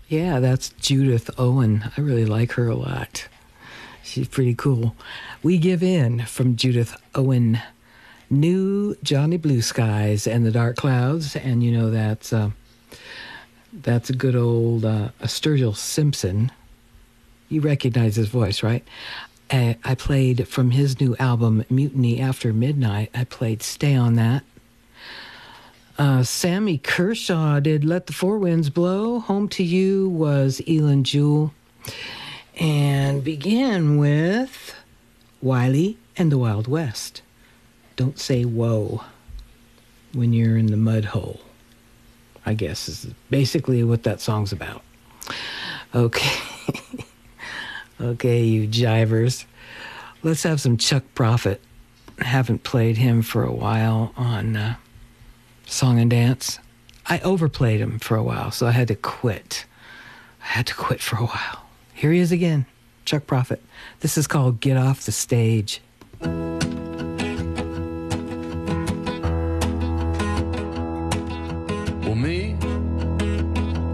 Yeah, that's Judith Owen. I really like her a lot. She's pretty cool. We Give In from Judith Owen. New Johnny Blue Skies and the Dark Clouds. And you know that's a good old Sturgill Simpson. You recognize his voice, right? I played from his new album, Mutiny After Midnight. I played Stay on That. Sammy Kershaw did Let the Four Winds Blow. Home to You was Elin Jewell. And begin with Wiley and the Wild West. Don't say whoa when you're in the mud hole, I guess is basically what that song's about. Okay. Okay, you jivers. Let's have some Chuck Prophet. Haven't played him for a while on Song and Dance. I overplayed him for a while, so I had to quit. I had to quit for a while. Here he is again, Chuck Prophet. This is called Get Off the Stage.